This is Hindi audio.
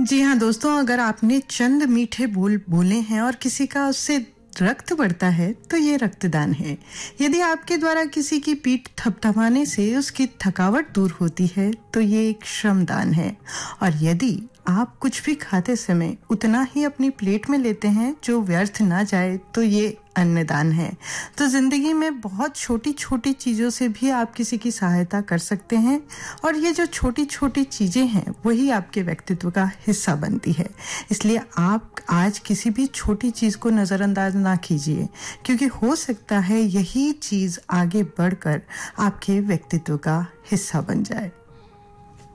जी हाँ दोस्तों, अगर आपने चंद मीठे बोल बोले हैं और किसी का उससे रक्त बढ़ता है तो ये रक्तदान है। यदि आपके द्वारा किसी की पीठ थपथपाने से उसकी थकावट दूर होती है तो ये एक श्रमदान है। और यदि आप कुछ भी खाते समय उतना ही अपनी प्लेट में लेते हैं जो व्यर्थ ना जाए तो ये अन्नदान है। तो जिंदगी में बहुत छोटी छोटी चीज़ों से भी आप किसी की सहायता कर सकते हैं और ये जो छोटी छोटी चीज़ें हैं वही आपके व्यक्तित्व का हिस्सा बनती है। इसलिए आप आज किसी भी छोटी चीज़ को नज़रअंदाज ना कीजिए, क्योंकि हो सकता है यही चीज़ आगे बढ़कर आपके व्यक्तित्व का हिस्सा बन जाए।